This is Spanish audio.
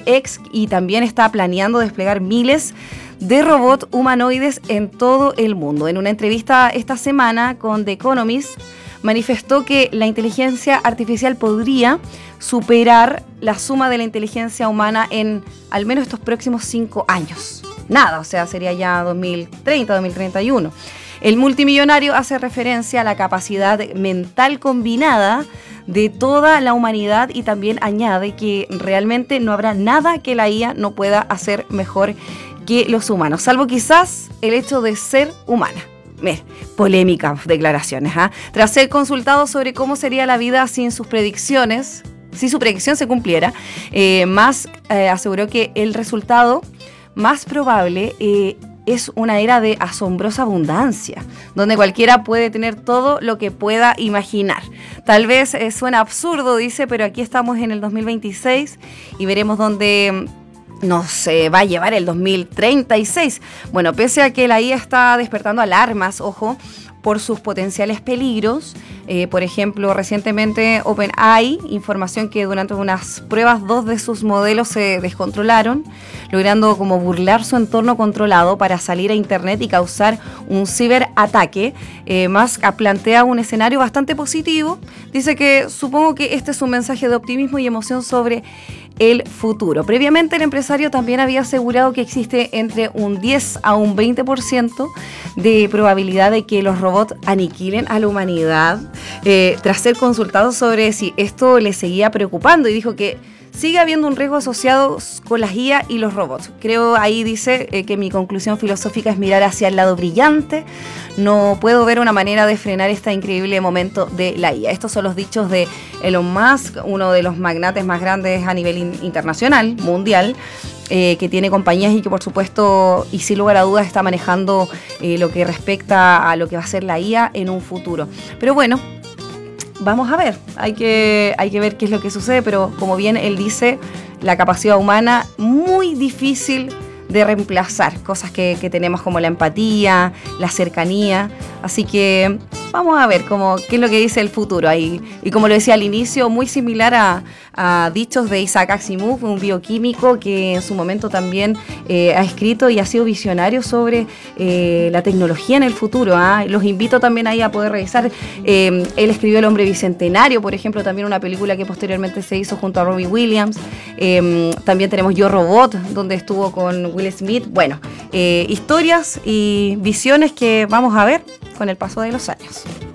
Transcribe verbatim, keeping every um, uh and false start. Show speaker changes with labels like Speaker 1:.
Speaker 1: SpaceX y también está planeando desplegar miles de robots humanoides en todo el mundo. En una entrevista esta semana con The Economist, manifestó que la inteligencia artificial podría superar la suma de la inteligencia humana en al menos estos próximos cinco años. Nada, o sea, sería ya dos mil treinta, dos mil treinta y uno. El multimillonario hace referencia a la capacidad mental combinada de toda la humanidad y también añade que realmente no habrá nada que la I A no pueda hacer mejor que los humanos, salvo quizás el hecho de ser humana. Mira, polémicas declaraciones. ¿eh? Tras ser consultado sobre cómo sería la vida sin sus predicciones, si su predicción se cumpliera, eh, Musk eh, aseguró que el resultado más probable eh, es una era de asombrosa abundancia, donde cualquiera puede tener todo lo que pueda imaginar. Tal vez eh, suena absurdo, dice, pero aquí estamos en el dos mil veintiséis y veremos dónde nos eh, va a llevar el dos mil treinta y seis. Bueno, pese a que la I A está despertando alarmas, ojo, por sus potenciales peligros. Eh, por ejemplo, recientemente OpenAI, información que durante unas pruebas dos de sus modelos se descontrolaron, logrando como burlar su entorno controlado para salir a internet y causar un ciberataque. Eh, Musk plantea un escenario bastante positivo. Dice que supongo que este es un mensaje de optimismo y emoción sobre el futuro. Previamente el empresario también había asegurado que existe entre un diez a un veinte por ciento de probabilidad de que los robots aniquilen a la humanidad, eh, tras ser consultado sobre si esto le seguía preocupando, y dijo que sigue habiendo un riesgo asociado con las I A y los robots. Creo, ahí dice eh, que mi conclusión filosófica es mirar hacia el lado brillante. No puedo ver una manera de frenar este increíble momento de la I A. Estos son los dichos de Elon Musk, uno de los magnates más grandes a nivel in- internacional, mundial, eh, que tiene compañías y que por supuesto y sin lugar a dudas está manejando eh, lo que respecta a lo que va a ser la I A en un futuro. Pero bueno, vamos a ver, hay que, hay que ver qué es lo que sucede, pero como bien él dice, la capacidad humana muy difícil de reemplazar, cosas que, que tenemos como la empatía, la cercanía, así que vamos a ver cómo, qué es lo que dice el futuro ahí. Y como lo decía al inicio, muy similar a, a dichos de Isaac Asimov, un bioquímico que en su momento también eh, ha escrito y ha sido visionario sobre eh, la tecnología en el futuro. ¿eh? Los invito también ahí a poder revisar. Eh, él escribió El hombre bicentenario, por ejemplo, también una película que posteriormente se hizo junto a Robbie Williams. Eh, también tenemos Yo Robot, donde estuvo con Will Smith. Bueno, eh, historias y visiones que vamos a ver con el paso de los años.